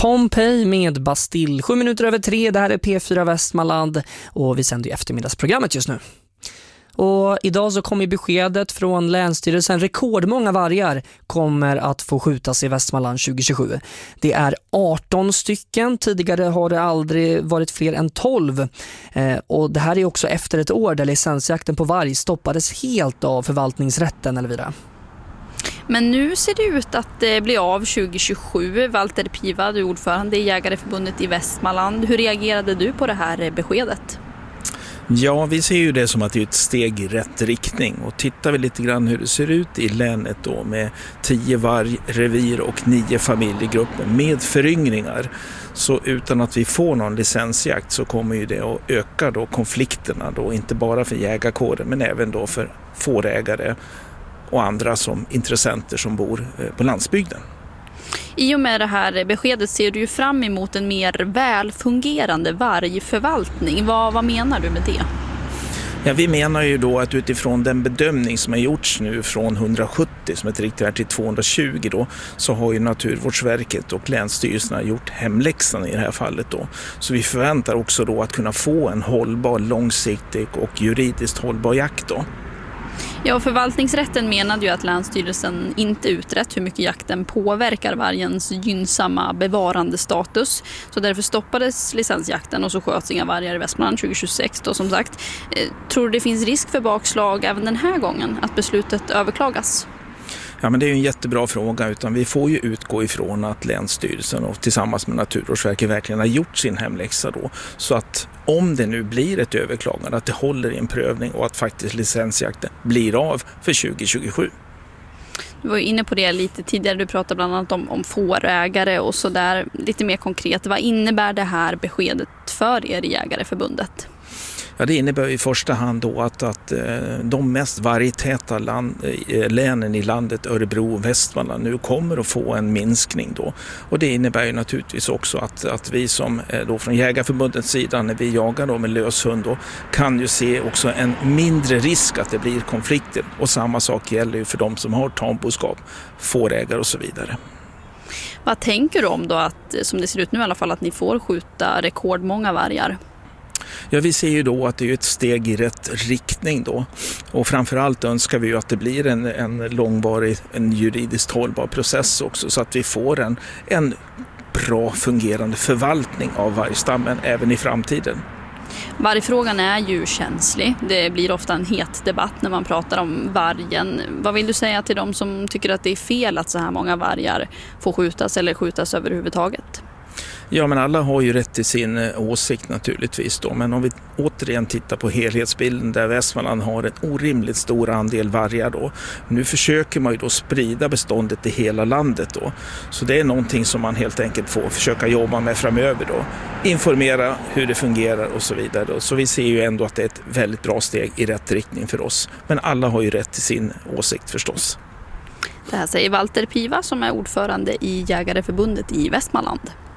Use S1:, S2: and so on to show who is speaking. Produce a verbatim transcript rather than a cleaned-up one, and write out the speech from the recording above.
S1: Pompeji med Bastille. Sju minuter över tre, det här är P fyra Västmanland och vi sänder ju eftermiddagsprogrammet just nu. Och idag så kommer beskedet från Länsstyrelsen. Rekordmånga vargar kommer att få skjutas i Västmanland tjugo tjugosju. Det är arton stycken. Tidigare har det aldrig varit fler än tolv. Eh, och det här är också efter ett år där licensjakten på varg stoppades helt av förvaltningsrätten, Elvira.
S2: Men nu ser det ut att det blir av tjugo tjugosju. Walter Piva, du är ordförande i Jägareförbundet i Västmanland. Hur reagerade du på det här beskedet?
S3: Ja, vi ser ju det som att det är ett steg i rätt riktning. Och tittar vi lite grann hur det ser ut i länet då med tio vargrevir och nio familjegrupper med föryngringar. Så utan att vi får någon licensjakt så kommer ju det att öka då konflikterna då, inte bara för jägarkåren men även då för fårägare och andra som intressenter som bor på landsbygden.
S2: I och med det här beskedet ser du ju fram emot en mer välfungerande vargförvaltning. Vad, vad menar du med det?
S3: Ja, vi menar ju då att utifrån den bedömning som har gjorts nu från hundrasjuttio som ett riktigt till tvåhundratjugo då, så har ju Naturvårdsverket och länsstyrelserna gjort hemläxan i det här fallet då. Så vi förväntar också då att kunna få en hållbar, långsiktig och juridiskt hållbar jakt då.
S2: Ja, förvaltningsrätten menade ju att Länsstyrelsen inte utrett hur mycket jakten påverkar vargens gynnsamma bevarande status. Så därför stoppades licensjakten och så sköts inga vargar i Västmanland tjugo tjugosex då, som sagt. Tror du det finns risk för bakslag även den här gången att beslutet överklagas?
S3: Ja, men det är ju en jättebra fråga, utan vi får ju utgå ifrån att Länsstyrelsen och tillsammans med Naturvårdsverket verkligen har gjort sin hemläxa då. Så att om det nu blir ett överklagande, att det håller i en prövning och att faktiskt licensjakten blir av för tjugo tjugosju.
S2: Du var ju inne på det lite tidigare, du pratade bland annat om, om fårägare och så där. Lite mer konkret, vad innebär det här beskedet för er i Jägareförbundet?
S3: Ja, det innebär i första hand då att, att de mest vargtäta land, länen i landet, Örebro och Västmanland, nu kommer att få en minskning då. Och det innebär ju naturligtvis också att, att vi som då från Jägarförbundets sida, när vi jagar då med löshund då, kan ju se också en mindre risk att det blir konflikter. Och samma sak gäller ju för de som har tamboskap, fårägare och så vidare.
S2: Vad tänker du om då att, som det ser ut nu i alla fall, att ni får skjuta rekordmånga vargar?
S3: Ja, vi ser ju då att det är ett steg i rätt riktning då. Och framförallt önskar vi ju att det blir en, en långvarig, en juridiskt hållbar process också, så att vi får en, en bra fungerande förvaltning av vargstammen även i framtiden.
S2: Vargfrågan är ju känslig. Det blir ofta en het debatt när man pratar om vargen. Vad vill du säga till de som tycker att det är fel att så här många vargar får skjutas eller skjutas överhuvudtaget?
S3: Ja, men alla har ju rätt till sin åsikt naturligtvis då. Men om vi återigen tittar på helhetsbilden där Västmanland har en orimligt stor andel vargar då. Nu försöker man ju då sprida beståndet i hela landet då. Så det är någonting som man helt enkelt får försöka jobba med framöver då. Informera hur det fungerar och så vidare då. Så vi ser ju ändå att det är ett väldigt bra steg i rätt riktning för oss. Men alla har ju rätt till sin åsikt förstås.
S2: Det här säger Walter Piva som är ordförande i Jägareförbundet i Västmanland.